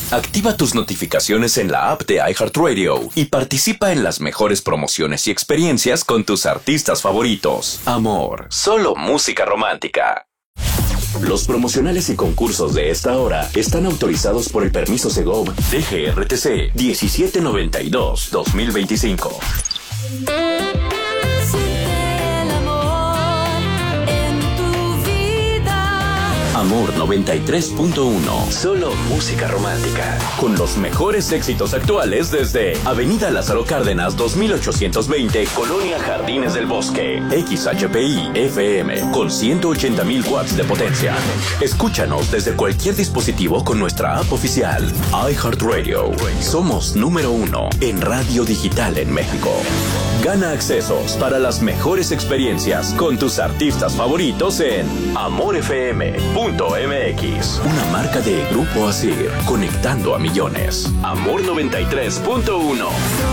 Activa tus notificaciones en la app de iHeartRadio y participa en las mejores promociones y experiencias con tus artistas favoritos. Amor, solo música romántica. Los promocionales y concursos de esta hora están autorizados por el permiso Segov DGRTC 1792-2025. Amor 93.1. Solo música romántica. Con los mejores éxitos actuales desde Avenida Lázaro Cárdenas 2820, Colonia Jardines del Bosque. XHPI FM con 180,000 watts de potencia. Escúchanos desde cualquier dispositivo con nuestra app oficial. iHeartRadio. Somos número 1 en radio digital en México. Gana accesos para las mejores experiencias con tus artistas favoritos en amorfm.mx. Una marca de Grupo Asir, conectando a millones. Amor 93.1.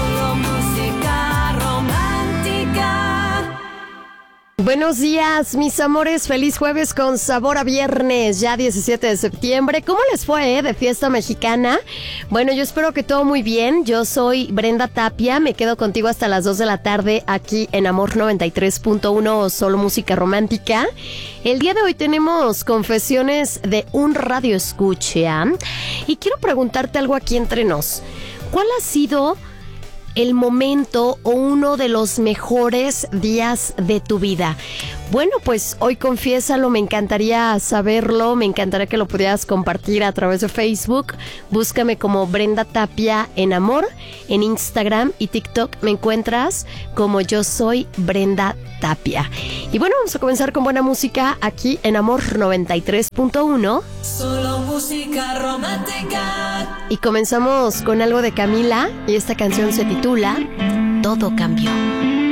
Buenos días, mis amores. Feliz jueves con sabor a viernes, ya 17 de septiembre. ¿Cómo les fue, de fiesta mexicana? Bueno, yo espero que todo muy bien. Yo soy Brenda Tapia. Me quedo contigo hasta las 2 de la tarde aquí en Amor 93.1, solo música romántica. El día de hoy tenemos confesiones de un radio escucha. Y quiero preguntarte algo aquí entre nos. ¿Cuál ha sido el momento o uno de los mejores días de tu vida? Bueno, pues hoy confiésalo, me encantaría saberlo, me encantaría que lo pudieras compartir a través de Facebook. Búscame como Brenda Tapia en Amor, en Instagram y TikTok me encuentras como Yo Soy Brenda Tapia. Y bueno, vamos a comenzar con buena música aquí en Amor 93.1. Solo música romántica. Y comenzamos con algo de Camila y esta canción se titula Todo Cambió.